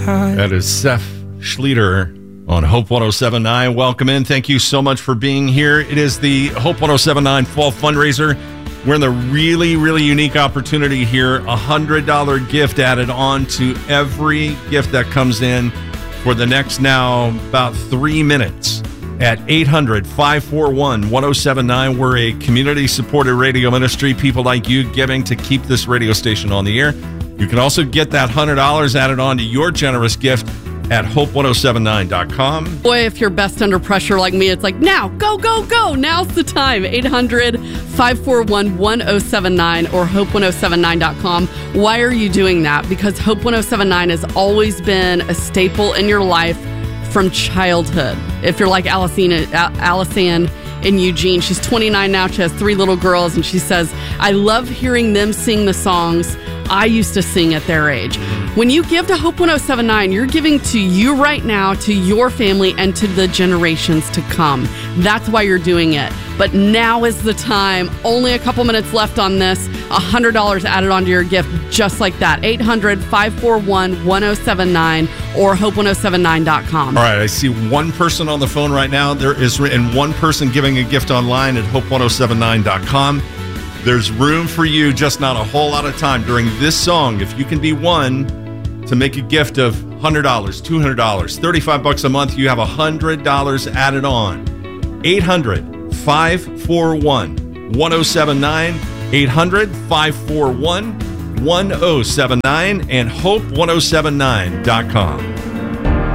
That is Seth Schleter on Hope 107.9. Welcome in. Thank you so much for being here. It is the Hope 107.9 Fall Fundraiser. We're in the really, really unique opportunity here. $100 gift added on to every gift that comes in for the next now about 3 minutes at 800-541-1079. We're a community-supported radio ministry. People like you giving to keep this radio station on the air. You can also get that $100 added on to your generous gift at hope1079.com. Boy, if you're best under pressure like me, it's like, now, go, go, go. Now's the time. 800-541-1079 or hope1079.com. Why are you doing that? Because Hope 1079 has always been a staple in your life from childhood. If you're like Allison in Eugene, she's 29 now. She has 3 little girls, and she says, I love hearing them sing the songs I used to sing at their age. When you give to Hope 1079, you're giving to you right now, to your family, and to the generations to come. That's why you're doing it. But now is the time. Only a couple minutes left on this. $100 added onto your gift just like that. 800-541-1079 or hope1079.com. All right, I see one person on the phone right now. There is, and one person giving a gift online at hope1079.com. There's room for you, just not a whole lot of time during this song. If you can be one to make a gift of $100, $200, $35 a month, you have $100 added on. 800-541-1079, 800-541-1079, and hope1079.com.